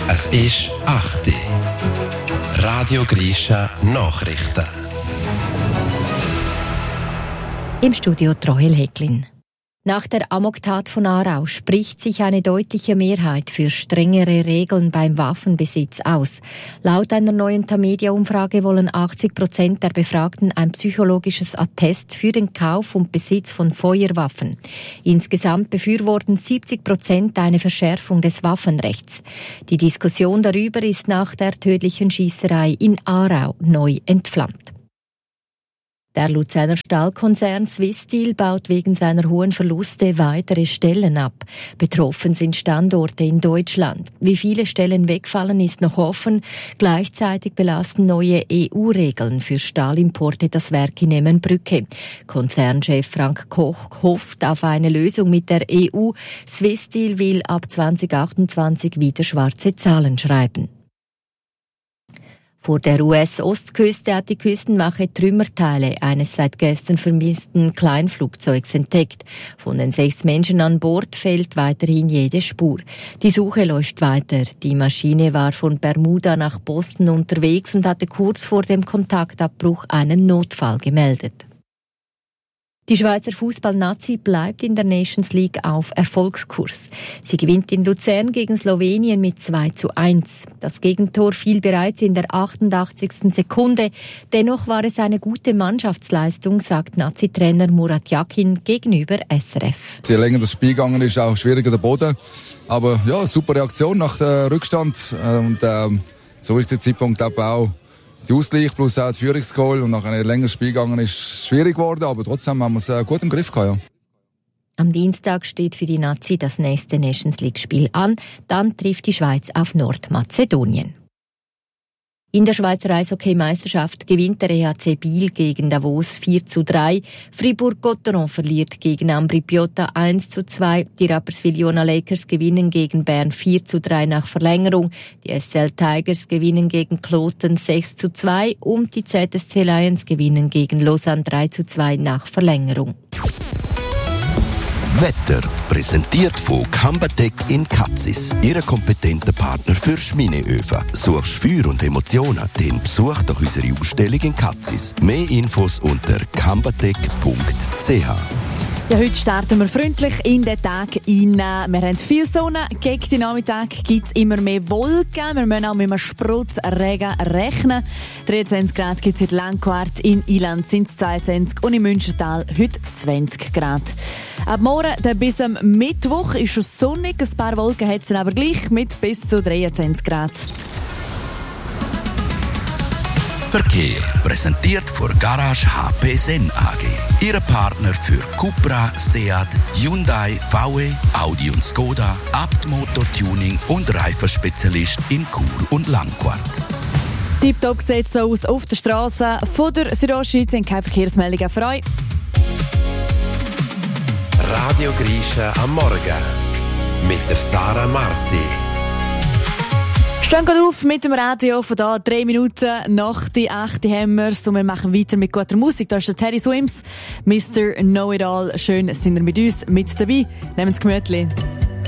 Es ist 8 Uhr. Radio Grisha Nachrichten. Im Studio Trohel Häcklin. Nach der Amoktat von Aarau spricht sich eine deutliche Mehrheit für strengere Regeln beim Waffenbesitz aus. Laut einer neuen Tamedia-Umfrage wollen 80% der Befragten ein psychologisches Attest für den Kauf und Besitz von Feuerwaffen. Insgesamt befürworten 70% eine Verschärfung des Waffenrechts. Die Diskussion darüber ist nach der tödlichen Schiesserei in Aarau neu entflammt. Der Luzerner Stahlkonzern Swiss Steel baut wegen seiner hohen Verluste weitere Stellen ab. Betroffen sind Standorte in Deutschland. Wie viele Stellen wegfallen, ist noch offen. Gleichzeitig belasten neue EU-Regeln für Stahlimporte das Werk in Emmenbrücke. Konzernchef Frank Koch hofft auf eine Lösung mit der EU. Swiss Steel will ab 2028 wieder schwarze Zahlen schreiben. Vor der US-Ostküste hat die Küstenwache Trümmerteile eines seit gestern vermissten Kleinflugzeugs entdeckt. Von den 6 Menschen an Bord fehlt weiterhin jede Spur. Die Suche läuft weiter. Die Maschine war von Bermuda nach Boston unterwegs und hatte kurz vor dem Kontaktabbruch einen Notfall gemeldet. Die Schweizer Fußball-Nazi bleibt in der Nations League auf Erfolgskurs. Sie gewinnt in Luzern gegen Slowenien mit 2:1. Das Gegentor fiel bereits in der 88. Sekunde. Dennoch war es eine gute Mannschaftsleistung, sagt Nazi-Trainer Murat Yakin gegenüber SRF. Je länger das Spiel gegangen ist, auch schwieriger der Boden. Aber ja, super Reaktion nach dem Rückstand. Und zum richtigen Zeitpunkt auch der Ausgleich plus auch das Führungsgoal und nach einem längeren Spiel gegangen ist schwierig geworden, aber trotzdem haben wir es gut im Griff gehabt. Ja. Am Dienstag steht für die Nazi das nächste Nations League-Spiel an. Dann trifft die Schweiz auf Nordmazedonien. In der Schweizer Eishockey-Meisterschaft gewinnt der EHC Biel gegen Davos 4:3. Fribourg-Gotteron verliert gegen Ambri Piotta 1:2. Die Rapperswil-Jona Lakers gewinnen gegen Bern 4:3 nach Verlängerung. Die SCL Tigers gewinnen gegen Kloten 6:2 und die ZSC Lions gewinnen gegen Lausanne 3:2 nach Verlängerung. Wetter präsentiert von Cambatec in Katzis. Ihre kompetente Partner für Schmineöfen. Suchst Feuer und Emotionen? Dann besuch doch unsere Ausstellung in Katzis. Mehr Infos unter cambatec.ch. Ja, heute starten wir freundlich in den Tag rein. Wir haben viel Sonne. Gegen den Nachmittag gibt es immer mehr Wolken. Wir müssen auch mit einem Sprotzregen rechnen. 23 Grad gibt es in Langquart, in Iland sind es 22 und im Münstertal heute 20 Grad. Ab morgen bis am Mittwoch ist es sonnig. Ein paar Wolken hat es aber gleich mit bis zu 23 Grad. Verkehr präsentiert von Garage HP Sen AG. Ihre Partner für Cupra, Seat, Hyundai, VW, Audi und Skoda, Abt Motor-Tuning und Reifenspezialist in Chur und Langquart. Tipptopp sieht es aus auf der Straße. Von der Südostschweiz sind keine Verkehrsmeldungen für euch. Radio Grisha am Morgen mit der Sarah Marti. Stehen gerade auf mit dem Radio, von da 3 Minuten nach die 8 haben wir's und wir machen weiter mit guter Musik. Da ist der Terry Swims, Mr. Know-It-All. Schön sind ihr mit uns mit dabei. Nehmt es gemütlich.